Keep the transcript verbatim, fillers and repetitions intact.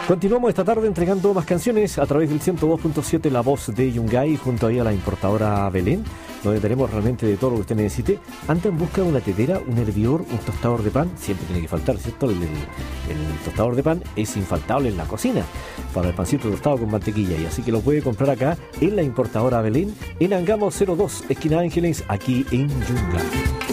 Continuamos esta tarde entregando más canciones a través del ciento dos punto siete, La Voz de Yungay, junto ahí a la importadora Belén, donde tenemos realmente de todo lo que usted necesite. Anda en busca de una tetera, un hervidor, un tostador de pan, siempre tiene que faltar, ¿cierto? El, el, el tostador de pan es infaltable en la cocina, para el pancito tostado con mantequilla, y así que lo puede comprar acá en la importadora Belén, en Angamos cero dos, esquina Ángeles, aquí en Yungay.